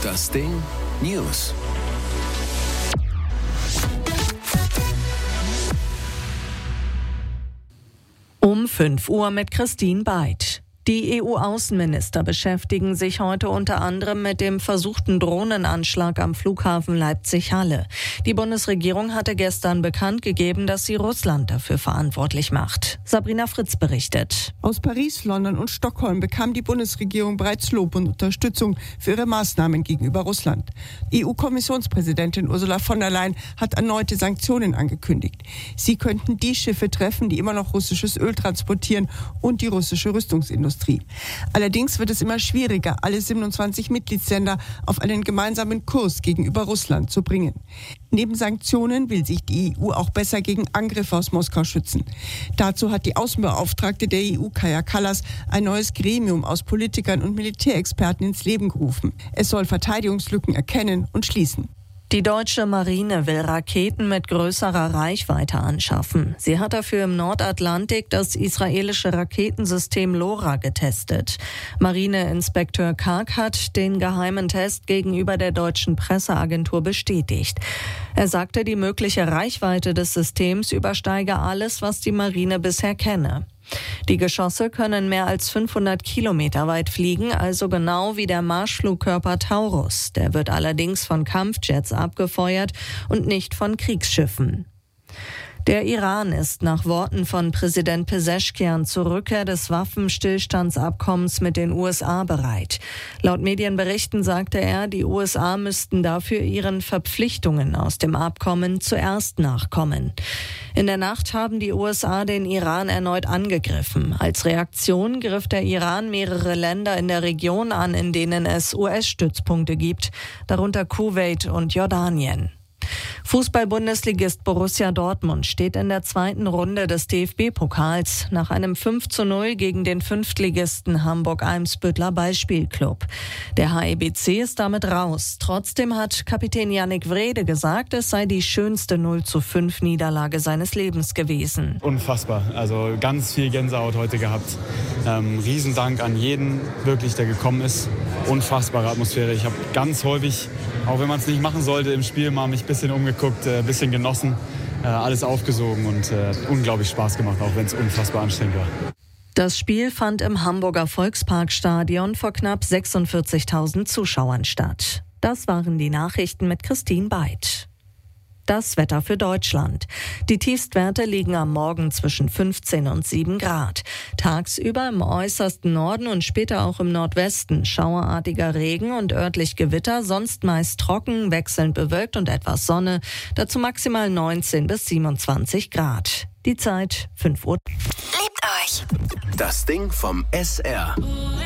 Das Ding News. Um 5 Uhr mit Christine Beid. Die EU-Außenminister beschäftigen sich heute unter anderem mit dem versuchten Drohnenanschlag am Flughafen Leipzig-Halle. Die Bundesregierung hatte gestern bekannt gegeben, dass sie Russland dafür verantwortlich macht. Sabrina Fritz berichtet. Aus Paris, London und Stockholm bekam die Bundesregierung bereits Lob und Unterstützung für ihre Maßnahmen gegenüber Russland. EU-Kommissionspräsidentin Ursula von der Leyen hat erneute Sanktionen angekündigt. Sie könnten die Schiffe treffen, die immer noch russisches Öl transportieren, und die russische Rüstungsindustrie. Allerdings wird es immer schwieriger, alle 27 Mitgliedsländer auf einen gemeinsamen Kurs gegenüber Russland zu bringen. Neben Sanktionen will sich die EU auch besser gegen Angriffe aus Moskau schützen. Dazu hat die Außenbeauftragte der EU, Kaja Kallas, ein neues Gremium aus Politikern und Militärexperten ins Leben gerufen. Es soll Verteidigungslücken erkennen und schließen. Die deutsche Marine will Raketen mit größerer Reichweite anschaffen. Sie hat dafür im Nordatlantik das israelische Raketensystem LoRa getestet. Marineinspekteur Karg hat den geheimen Test gegenüber der deutschen Presseagentur bestätigt. Er sagte, die mögliche Reichweite des Systems übersteige alles, was die Marine bisher kenne. Die Geschosse können mehr als 500 Kilometer weit fliegen, also genau wie der Marschflugkörper Taurus. Der wird allerdings von Kampfjets abgefeuert und nicht von Kriegsschiffen. Der Iran ist nach Worten von Präsident Pezeschkian zur Rückkehr des Waffenstillstandsabkommens mit den USA bereit. Laut Medienberichten sagte er, die USA müssten dafür ihren Verpflichtungen aus dem Abkommen zuerst nachkommen. In der Nacht haben die USA den Iran erneut angegriffen. Als Reaktion griff der Iran mehrere Länder in der Region an, in denen es US-Stützpunkte gibt, darunter Kuwait und Jordanien. Fußball-Bundesligist Borussia Dortmund steht in der zweiten Runde des DFB-Pokals nach einem 5:0 gegen den Fünftligisten Hamburg-Eimsbüttler Ballspielclub. Der HEBC ist damit raus. Trotzdem hat Kapitän Yannick Wrede gesagt, es sei die schönste 0:5 Niederlage seines Lebens gewesen. Unfassbar, also ganz viel Gänsehaut heute gehabt. Riesendank an jeden, wirklich, der gekommen ist. Unfassbare Atmosphäre. Ich habe ganz häufig, auch wenn man es nicht machen sollte, im Spiel mal mich ein bisschen umgeguckt, ein bisschen genossen, alles aufgesogen und unglaublich Spaß gemacht, auch wenn es unfassbar anstrengend war. Das Spiel fand im Hamburger Volksparkstadion vor knapp 46.000 Zuschauern statt. Das waren die Nachrichten mit Christine Beid. Das Wetter für Deutschland. Die Tiefstwerte liegen am Morgen zwischen 15 und 7 Grad. Tagsüber im äußersten Norden und später auch im Nordwesten schauerartiger Regen und örtlich Gewitter, sonst meist trocken, wechselnd bewölkt und etwas Sonne. Dazu maximal 19 bis 27 Grad. Die Zeit 5 Uhr. Liebt euch. Das Ding vom SR.